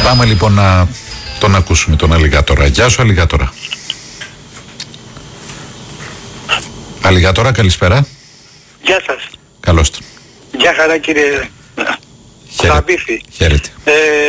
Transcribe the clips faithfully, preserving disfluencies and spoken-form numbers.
Πάμε λοιπόν να τον ακούσουμε τον Αλιγάτορα. Γεια σου Αλιγάτορα. Αλιγάτορα, καλησπέρα. Γεια σας. Καλώς τον. Γεια χαρά κύριε Σαμπίφη. Χαίρετε. Ε,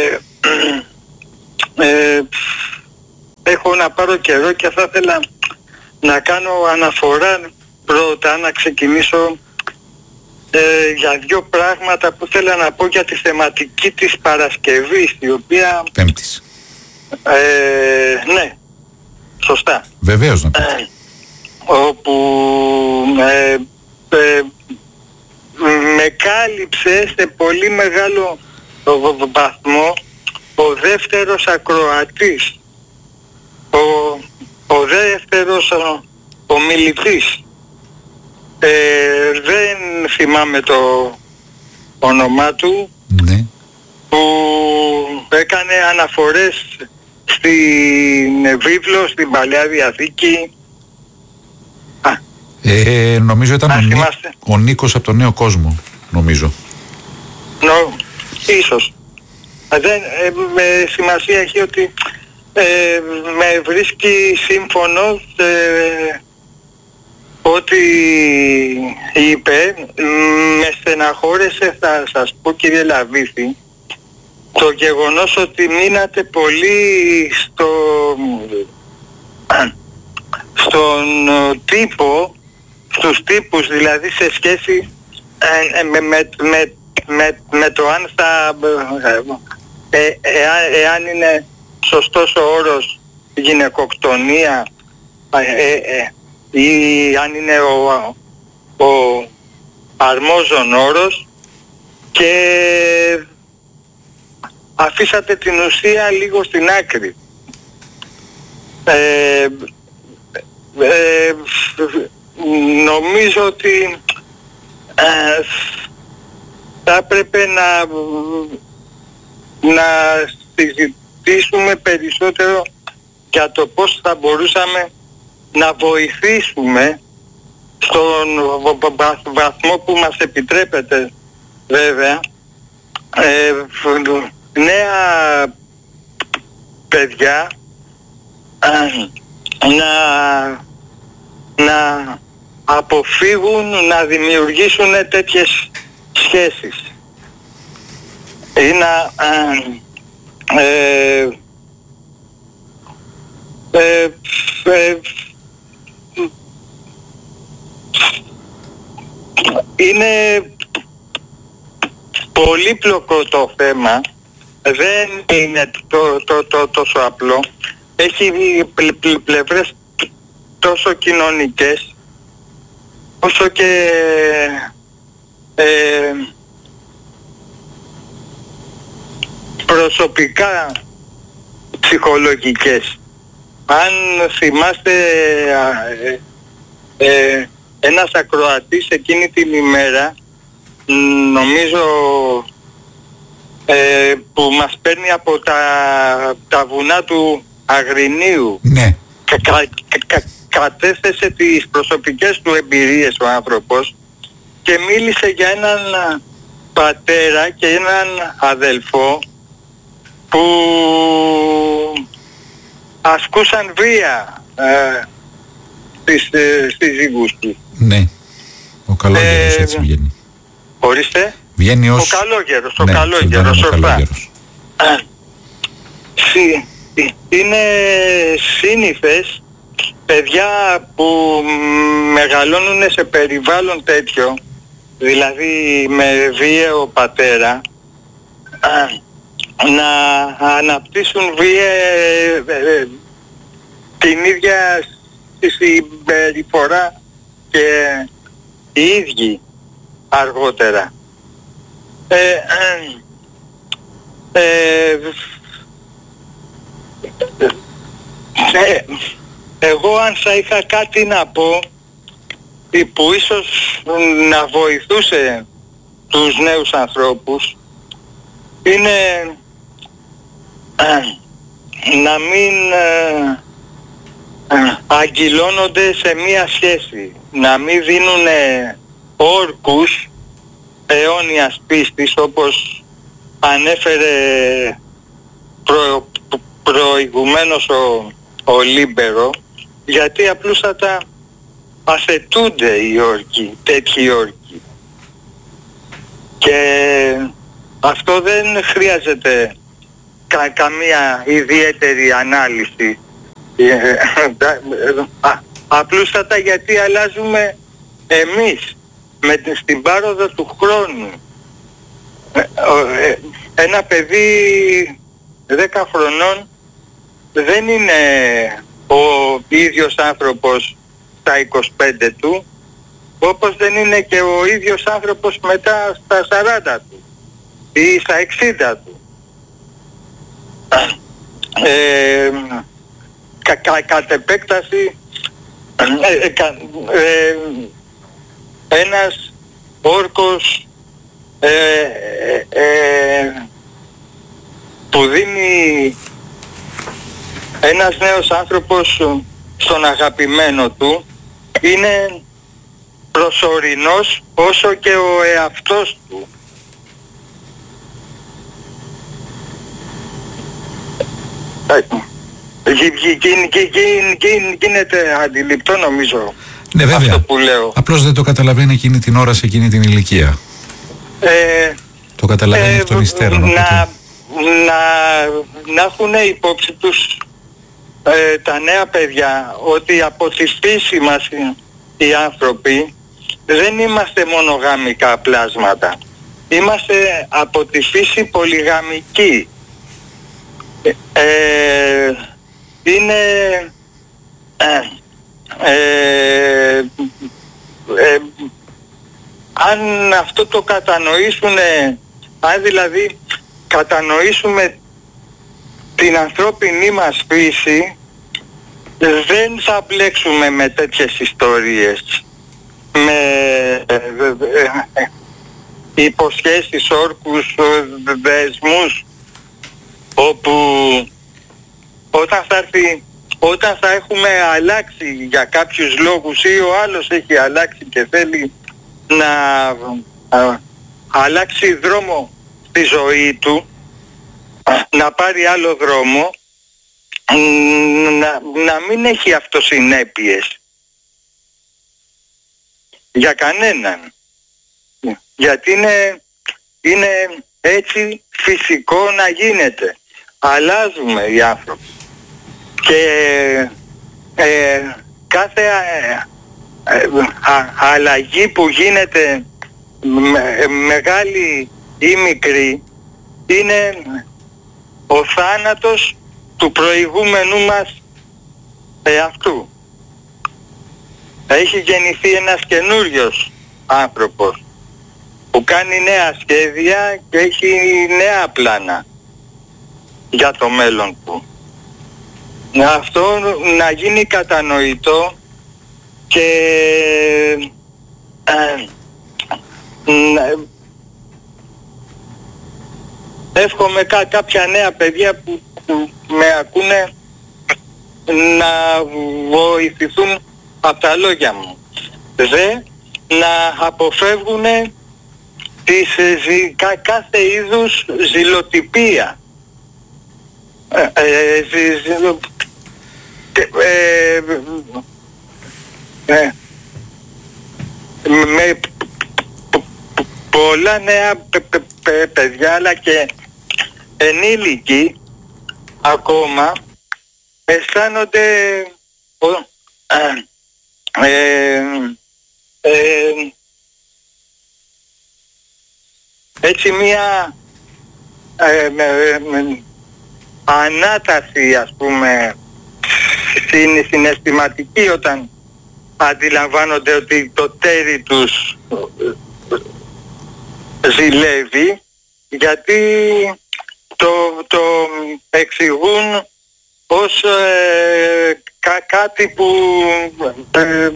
ε, έχω να πάρω καιρό και θα ήθελα να κάνω αναφορά πρώτα, να ξεκινήσω ε, για δύο πράγματα που θέλω να πω για τη θεματική της Παρασκευής, η οποία... Πέμπτης. Ε, ναι, σωστά. Βεβαίως να πείτε. Ε, όπου ε, ε, με κάλυψε σε πολύ μεγάλο βαθμό ο δεύτερος ακροατής, ο, ο δεύτερος ομιλητής. Ε, δεν θυμάμαι το όνομά του, ναι. που έκανε αναφορές στην βίβλο, στην Παλαιά Διαθήκη. Ε, νομίζω ήταν Α, ο, Νί, ο Νίκος από τον Νέο Κόσμο, νομίζω. Νο, ίσως. Δεν, ε, με σημασία έχει ότι ε, με βρίσκει σύμφωνος ε, ότι είπε, με στεναχώρεσε, θα σας πω κύριε Λαβίθη, το γεγονός ότι μείνατε πολύ στο, στον τύπο, στους τύπους δηλαδή, σε σχέση ε, με, με, με, με, με το αν θα, ε, ε, ε, εάν είναι σωστός ο όρος γυναικοκτονία ε, ε, ή αν είναι ο, ο αρμόζων όρος, και αφήσατε την ουσία λίγο στην άκρη. Ε, ε, νομίζω ότι ε, θα έπρεπε να, να συζητήσουμε περισσότερο για το πώς θα μπορούσαμε να βοηθήσουμε στον βαθμό που μας επιτρέπεται βέβαια ε, νέα παιδιά ε, να, να αποφύγουν να δημιουργήσουν τέτοιες σχέσεις ή να ε, ε, ε, είναι πολύπλοκο το θέμα, δεν είναι το, το, το, τόσο απλό, έχει πλε, πλε, πλευρές τόσο κοινωνικές όσο και ε, προσωπικά ψυχολογικές. Αν θυμάστε ε, ε, ένας ακροατής εκείνη την ημέρα, νομίζω ε, που μας παίρνει από τα, τα βουνά του Αγρινίου, ναι. κα, κα, κα, κατέθεσε τις προσωπικές του εμπειρίες ο άνθρωπος και μίλησε για έναν πατέρα και έναν αδελφό που ασκούσαν βία ε, στις, ε, στις ζύγους του. Ναι, ο καλόγερος ε, έτσι βγαίνει. Ορίστε. Βγαίνει ως... Ο καλόγερος, ο ναι, καλόγερος, ορθά. Είναι σύνηθες παιδιά που μεγαλώνουν σε περιβάλλον τέτοιο, δηλαδή με βίαιο πατέρα, να αναπτύσσουν βία την ίδια συμπεριφορά και οι ίδιοι αργότερα. Ε, ε, ε, εγώ αν θα είχα κάτι να πω που ίσως να βοηθούσε τους νέους ανθρώπους, είναι ε, να μην ε, ε, αγκυλώνονται σε μία σχέση, να μην δίνουν όρκους αιώνιας πίστης, όπως ανέφερε προ, προ, προηγουμένως ο, ο Λίμπερο, γιατί απλούστατα αθετούνται οι όρκοι, τέτοιοι όρκοι. Και αυτό δεν χρειάζεται κα, καμία ιδιαίτερη ανάλυση. Α, απλούστατα γιατί αλλάζουμε εμείς με την, στην πάροδο του χρόνου. Ένα παιδί δέκα χρονών δεν είναι ο ίδιος άνθρωπος στα είκοσι πέντε του, όπως δεν είναι και ο ίδιος άνθρωπος μετά στα σαράντα του ή στα εξήντα του. Ε, κα, κα, κατ' επέκταση ε, κα, ε, ένας όρκος ε, ε, ε, που δίνει ένας νέος άνθρωπος στον αγαπημένο του είναι προσωρινός όσο και ο εαυτός του. Γίνεται αντιληπτό νομίζω. Ναι, βέβαια. Αυτό που λέω. Απλώς δεν το καταλαβαίνει εκείνη την ώρα σε εκείνη την ηλικία. Ε, το καταλαβαίνει ε, εκ των υστέρων. Να, να, να έχουν υπόψη τους ε, τα νέα παιδιά ότι από τη φύση μας οι άνθρωποι δεν είμαστε μονογαμικά πλάσματα. Είμαστε από τη φύση πολυγαμικοί. Ε, είναι ε, ε, ε, αν αυτό το κατανοήσουν, αν δηλαδή κατανοήσουμε την ανθρώπινη μας φύση, δεν θα μπλέξουμε με τέτοιες ιστορίες, με ε, ε, ε, υποσχέσεις, όρκους, δεσμούς, όπου όταν θα έρθει, όταν θα έχουμε αλλάξει για κάποιους λόγους ή ο άλλος έχει αλλάξει και θέλει να α, αλλάξει δρόμο στη ζωή του, να πάρει άλλο δρόμο, να, να μην έχει αυτοσυνέπειες για κανέναν, γιατί είναι, είναι έτσι φυσικό να γίνεται. Αλλάζουμε οι άνθρωποι και ε, κάθε ε, ε, α, αλλαγή που γίνεται με, μεγάλη ή μικρή είναι ο θάνατος του προηγούμενου μας εαυτού. Έχει γεννηθεί ένας καινούριος άνθρωπος που κάνει νέα σχέδια και έχει νέα πλάνα για το μέλλον του. Αυτό να γίνει κατανοητό και ε, ε, εύχομαι κά, κάποια νέα παιδιά που, που με ακούνε να βοηθηθούν από τα λόγια μου. Δε να αποφεύγουν τις, κα, κάθε είδους ζηλοτυπία. Ε, ε, ζη, ζη, ε, ε, με πολλά νέα παι, παι, παι, παιδιά αλλά και ενήλικοι ακόμα αισθάνονται ε, ε, ε, έτσι μία ε, με, με, ανάταση, ας πούμε, συν, συναισθηματική όταν αντιλαμβάνονται ότι το τέρι τους ζηλεύει, γιατί το, το εξηγούν ως ε, κα, κάτι που ε,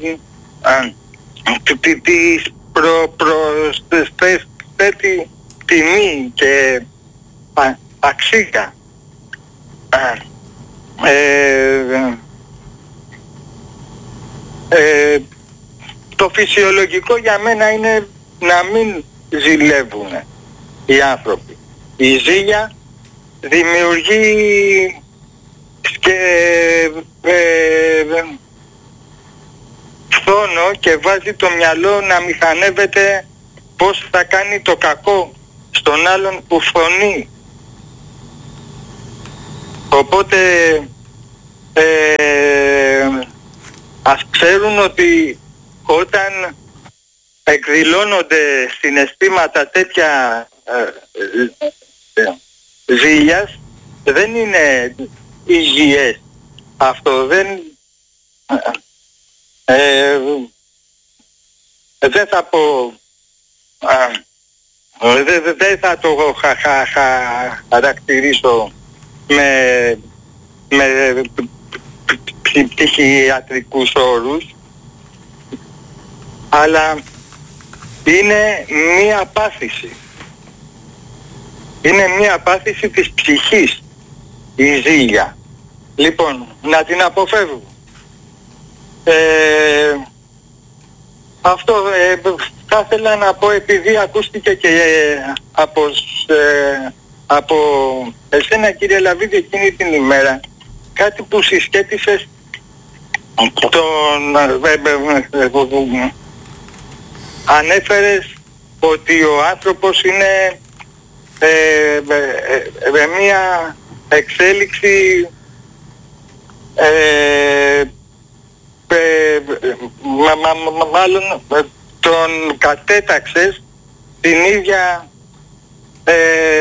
ε, της προ, προσθέτει τιμή και α, αξία. Ε, ε, το φυσιολογικό για μένα είναι να μην ζηλεύουν οι άνθρωποι. Η ζήλια δημιουργεί και ε, φθόνο και βάζει το μυαλό να μηχανεύεται πώς θα κάνει το κακό στον άλλον που φθονεί. Οπότε ε, ας ξέρουν ότι όταν εκδηλώνονται συναισθήματα τέτοια ε, ε, ζήλιας, δεν είναι υγιές. Αυτό δεν ε, δεν θα πω δεν δε, δε θα το χα, χα, χα, χαρακτηρίσω με, με ψυχιατρικούς όρους, αλλά είναι μία πάθηση. Είναι μία πάθηση της ψυχής, η ζήλια. Λοιπόν, να την αποφεύγω. Ε, αυτό ε, θα ήθελα να πω, επειδή ακούστηκε και ε, από, ε, από εσένα, κύριε Λαβίδη, εκείνη την ημέρα, κάτι που συσχέτισες τον... Ε, ε, ε, ε, ανέφερες ότι ο άνθρωπος είναι ε, ε, ε, ε, μια εξέλιξη ε, ε, μα, μα, μα, μάλλον ε, τον κατέταξες την ίδια ε,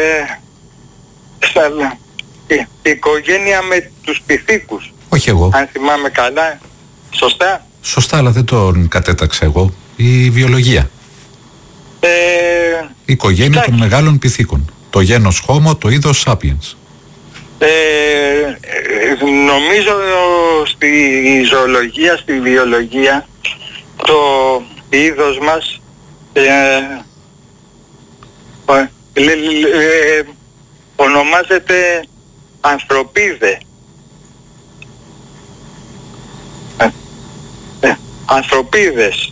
σαν, η, η οικογένεια με τους Πυθίκους. Όχι εγώ. Αν θυμάμαι καλά. Σωστά. Σωστά, αλλά δεν τον κατέταξα εγώ. Η βιολογία. Ε, η οικογένεια των μεγάλων Πυθίκων. Το γένος Homo, το είδος Sapiens. Ε, νομίζω στη ζωολογία, στη βιολογία, το είδος μας ε, ε, ε, ονομάζεται ανθρωπίδε. Ε, ε, ανθρωπίδες.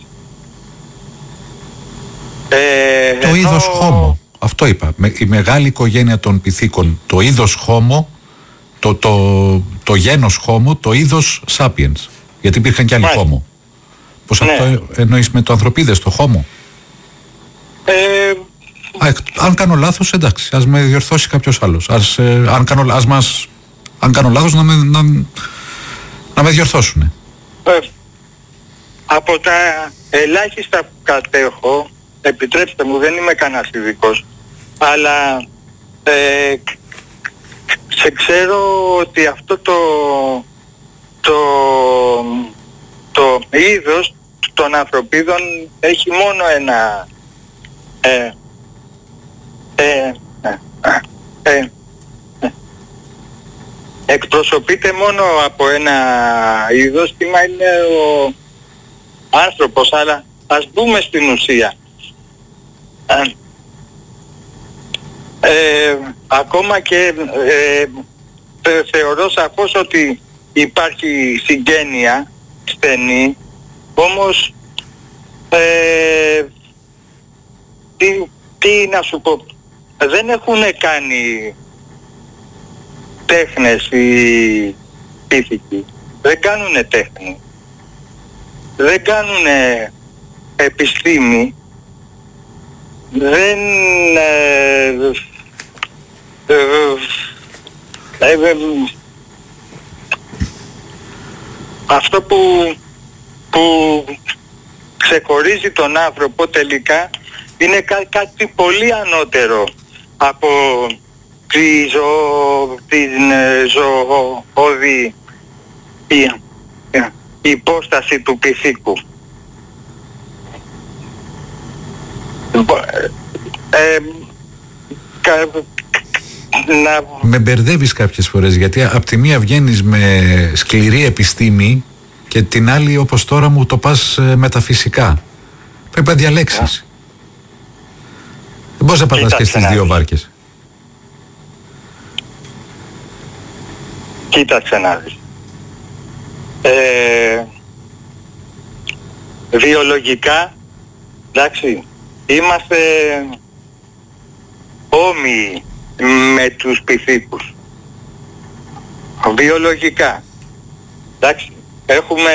Ε, το ενώ... είδος Homo. Αυτό είπα. Με, η μεγάλη οικογένεια των Πυθίκων, το είδος Homo, το, το, το γένος Homo, το είδος Sapiens. Γιατί υπήρχαν και άλλοι Homo. Πώς ναι. Αυτό εννοείς με το ανθρωπίδες, το Homo? Ε... Α, αν κάνω λάθος, εντάξει, ας με διορθώσει κάποιος άλλος. Ας, ε, αν, κάνω, ας μας, αν κάνω λάθος, να με, να, να με διορθώσουν. Ε, από τα ελάχιστα που κατέχω, επιτρέψτε μου, δεν είμαι κανένας ειδικός, αλλά ε, σε ξέρω ότι αυτό το, το, το είδος των ανθρωπίδων έχει μόνο ένα ε, ε, ε, ε, ε, εκπροσωπείται μόνο από ένα είδος, τι μα είναι ο άνθρωπος, αλλά ας μπούμε στην ουσία. Ε, ακόμα και ε, θε, θεωρώ σαφώς ότι υπάρχει συγγένεια στενή, όμως ε, τι, τι να σου πω, δεν έχουν κάνει τέχνες οι Πύθικοι, δεν κάνουνε τέχνη, δεν κάνουνε επιστήμη, δεν ε, ε, ε, ε, αυτό που, που ξεχωρίζει τον άνθρωπο τελικά είναι κά, κάτι πολύ ανώτερο από τη ζω, την ζωώδη η, η υπόσταση του Πυθίκου. Ε, κα, να... Με μπερδεύεις κάποιες φορές, γιατί απ' τη μία βγαίνεις με σκληρή επιστήμη και την άλλη, όπως τώρα μου το πας, μεταφυσικά. Πρέπει να διαλέξεις. Yeah. Δεν μπορείς να πατάς και στις δύο βάρκες. Κοίταξε να δεις. Ε, βιολογικά, εντάξει, είμαστε όμοιοι με τους πυθίκους. Βιολογικά. Εντάξει, έχουμε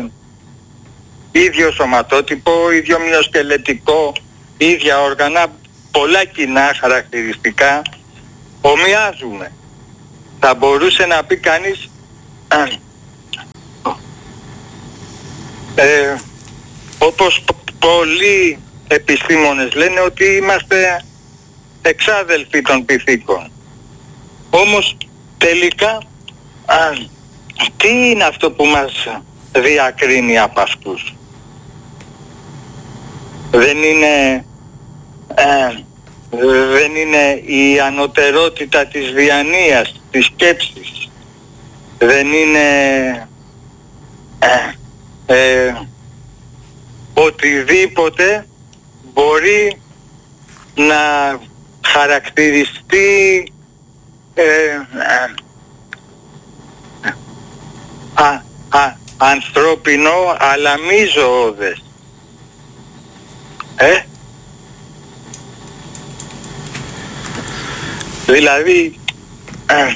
ίδιο σωματότυπο, ίδιο μυοσκελετικό, ίδια όργανα, πολλά κοινά χαρακτηριστικά, ομοιάζουμε. Θα μπορούσε να πει κανείς ε, όπως πολλοί επιστήμονες λένε ότι είμαστε εξάδελφοι των πυθίκων. Όμως τελικά α, τι είναι αυτό που μας διακρίνει από αυτούς? Δεν είναι ε, δεν είναι η ανωτερότητα της διανοίας, της σκέψης. Δεν είναι ε, ε, οτιδήποτε μπορεί να χαρακτηριστεί ε, ε, α, α, ανθρώπινο αλλά μη ζωώδες. Ε? Δηλαδή ε,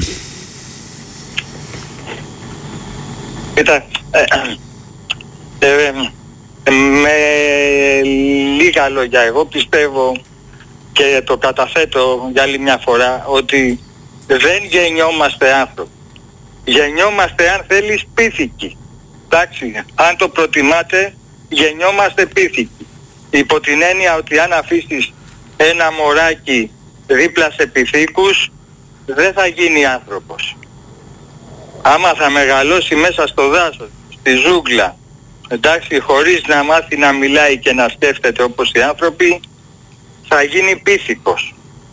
κοίτα, ε, ε, ε, με λίγα λόγια εγώ πιστεύω και το καταθέτω για άλλη μια φορά ότι δεν γεννιόμαστε άνθρωποι. Γεννιόμαστε, αν θέλεις, πίθηκοι. Εντάξει, αν το προτιμάτε, γεννιόμαστε πίθηκοι. Υπό την έννοια ότι αν αφήσεις ένα μωράκι δίπλα σε πυθίκους, δεν θα γίνει άνθρωπος. Άμα θα μεγαλώσει μέσα στο δάσος, στη ζούγκλα, εντάξει, χωρίς να μάθει να μιλάει και να σκέφτεται όπως οι άνθρωποι, θα γίνει πίθηκος.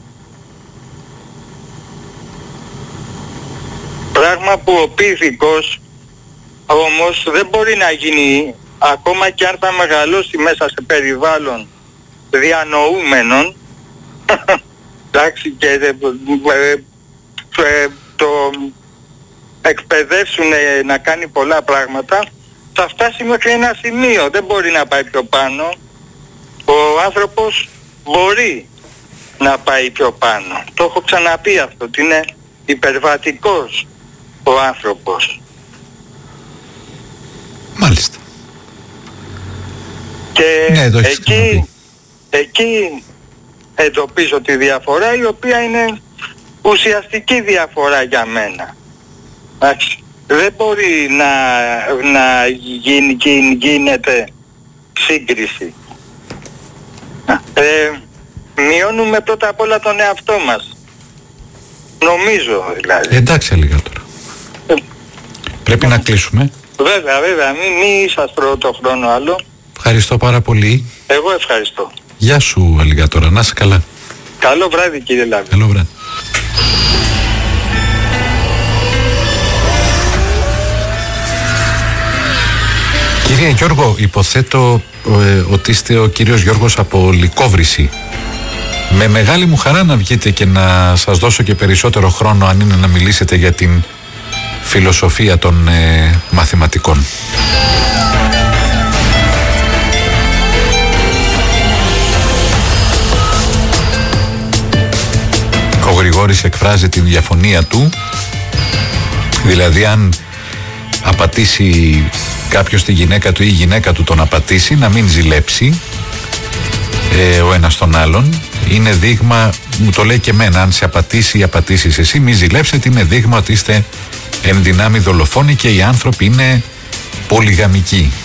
Πράγμα που ο πίθηκος όμως δεν μπορεί να γίνει ακόμα και αν θα μεγαλώσει μέσα σε περιβάλλον διανοούμενων εντάξει, και ε, ε, ε, το εκπαιδεύσουν ε, να κάνει πολλά πράγματα, θα φτάσει μέχρι ένα σημείο, δεν μπορεί να πάει πιο πάνω. Ο άνθρωπος μπορεί να πάει πιο πάνω. Το έχω ξαναπεί αυτό, ότι είναι υπερβατικός ο άνθρωπος. Μάλιστα. Και ναι, εκεί, εκεί εντοπίζω τη διαφορά, η οποία είναι ουσιαστική διαφορά για μένα. Εντάξει. Δεν μπορεί να, να γίνει, γι, γίνεται σύγκριση. Ε, μειώνουμε πρώτα απ' όλα τον εαυτό μας. Νομίζω δηλαδή. Εντάξει, λίγα τώρα. Ε, Πρέπει ε, να κλείσουμε. Βέβαια, βέβαια. Μην μη σας τρώω το χρόνο άλλο. Ευχαριστώ πάρα πολύ. Εγώ ευχαριστώ. Γεια σου, Αλιγατόρα. Να είσαι καλά. Καλό βράδυ, κύριε Λάβη. Καλό βράδυ. Κύριε Γιώργο, υποθέτω ε, ότι είστε ο κύριος Γιώργος από Λυκόβρηση. Με μεγάλη μου χαρά να βγείτε και να σας δώσω και περισσότερο χρόνο, αν είναι να μιλήσετε για την φιλοσοφία των ε, μαθηματικών. Ο Γρηγόρης εκφράζει τη διαφωνία του, δηλαδή αν απατήσει κάποιος τη γυναίκα του ή η γυναίκα του τον απατήσει, να μην ζηλέψει ε, ο ένας τον άλλον. Είναι δείγμα, μου το λέει και εμένα, αν σε απατήσει ή απατήσεις εσύ, μην ζηλέψετε, είναι δείγμα ότι είστε εν δυνάμει δολοφόνοι και οι άνθρωποι είναι πολυγαμικοί.